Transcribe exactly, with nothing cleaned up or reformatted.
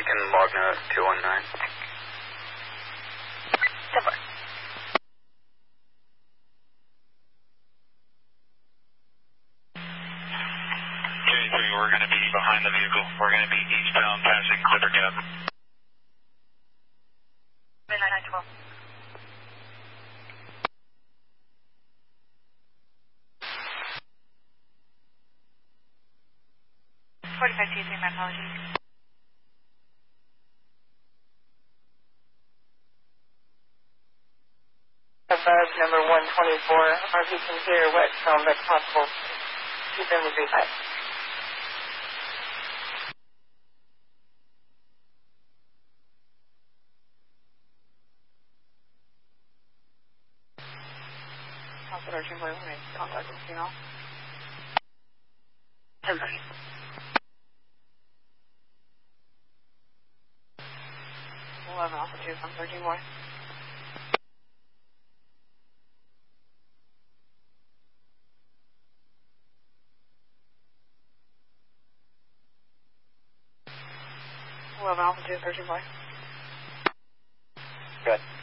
Lincoln, log note two one nine. Simple. J three, we're going to be behind the vehicle. We're going to be eastbound passing Clipper Gap. Midnight nine twelve. forty-five T three, my apologies. Above number one twenty-four, R P consider west from the possible two seventy-three five. Hospital Chamber, contact with Chino. ten thirty. eleven Alpha two from thirteen boy. eleven Alpha two, thirteen boy. Good.